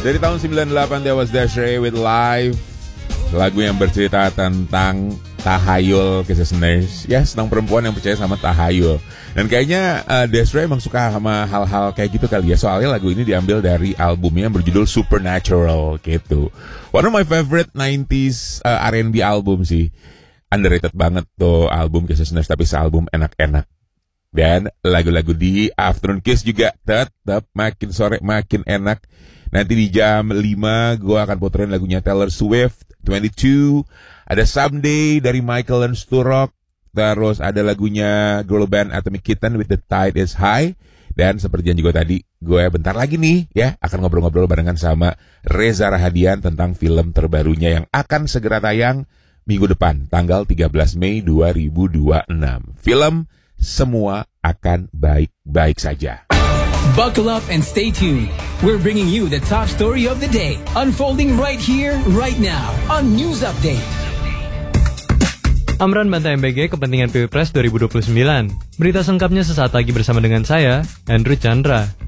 Dari tahun 98 That was Desiree with Life. Lagu yang bercerita tentang tahayul listeners. Ya, tentang perempuan yang percaya sama tahayul. Dan kayaknya Desiree emang suka sama hal-hal kayak gitu kali ya. Soalnya lagu ini diambil dari albumnya yang berjudul Supernatural gitu. One of my favorite 90s R&B album sih. Underrated banget tuh album listeners, tapi sealbum enak-enak. Dan lagu-lagu di Afternoon Kiss juga tetap makin sore makin enak. Nanti di jam 5 gue akan puterin lagunya Taylor Swift, 22. Ada Someday dari Michael and Stu Rock. Terus ada lagunya girl band Atomic Kitten with The Tide Is High. Dan seperti yang juga tadi, gue bentar lagi nih ya akan ngobrol-ngobrol barengan sama Reza Rahadian tentang film terbarunya yang akan segera tayang minggu depan, tanggal 13 Mei 2026. Film Semua Akan Baik-Baik Saja. Buckle up and stay tuned. We're bringing you the top story of the day, unfolding right here, right now, on News Update. Amran bantah MBG kepentingan Pilpres 2029. Berita selengkapnya sesaat lagi bersama dengan saya, Andrew Chandra.